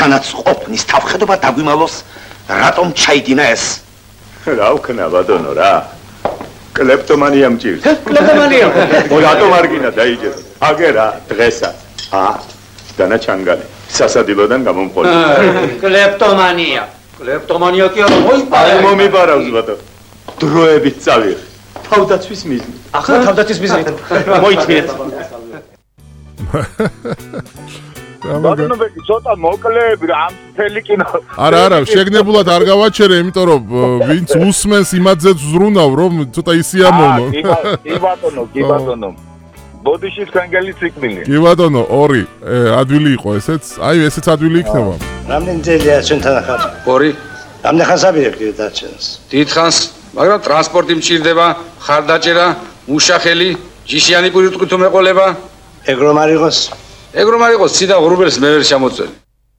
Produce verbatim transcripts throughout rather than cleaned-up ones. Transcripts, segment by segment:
თანაც ყოფნის თავხედობა დაგვიმალოს, რატომ ჩაიდინა ეს? რა ვქნა ბატონო რა? კლეპტომანია მჭირს. კლეპტომანია. რატომ არ გინდა დაიჯერო? აგერა დღესაც. აა დანაჩანგალი. სასადილოდან გამომყოლი. კლეპტომანია. კლეპტომანია კი არა, მოიპარა. მომიპარავს ბატონო. დროებით წავიღე. თავდაცვის მიზნით. ახლა თავდაცვის მიზნით. მოიწვიეთ. ბატონო ბეკი ცოტა მოკლეები რა ამ მთელი კინო. არა არა, შეგნებულად არ გავაჩერე, იმიტომ რომ ვინც უსმენს იმათზეც ზრუნავ, რომ ცოტა ისიამოვნო. კი ბატონო, კი ბატონო. ბოდიში ფრანგელი ციკლი. კი ბატონო, ორი ადვილი იყო ესეც. აი ესეც ადვილი იქნება. რამდენი ძელია ჩვენთან ახლა? ორი. რამდენი ხანს აბირებდი დაჩენს? დიდხანს, მაგრამ ტრანსპორტი მჭირდება, ხარდაჭერა, მუშახელი, ჯიშიანი პური თქო მეყოლება. ეგ რომ არ იყოს? ეგ რომ არ იყოს, ციდა ღრუბელს მე ვერ შემოწელი.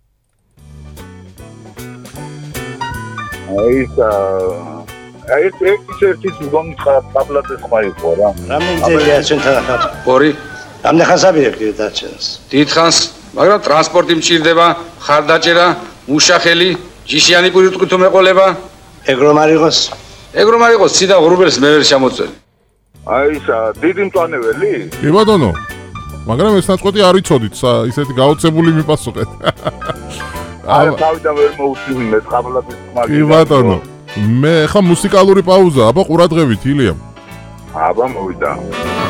აი ეს აი ეს ერთის მგონი ტაბლეტის ხმა იყო რა. რამდენი ძელია ჩვენთან ახლა? ორი. რამდენი ხანს აბირებდი დაჩენს? დიდხანს, მაგრამ ტრანსპორტი მჭირდება, ხარდაჭერა, მუშახელი, ჯიშიანი პური თქო მეყოლება. ეგ რომ არ იყოს? ეგ რომ არ იყოს, ციდა ღრუბელს მე ვერ შემოწელი. აი ეს დიდი მწვანეველი? კი ბატონო. მაგრამ ეს ნაწყვეტი არ ვიცოდით, ისეთი გაოცებული მიპასუხეთ. არა, თავიდან ვერ მოუსმინე მე ტაბლეტის ხმა. კი ბატონო. მე ხა მუსიკალური პაუზა, აბა ყურადღებით ილია. აბა მოვიდა.